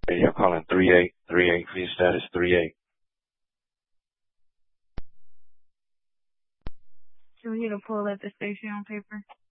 Hey, you're calling 3-8. 3-8 for your status, 3-8. Can we get a pull at the station on paper?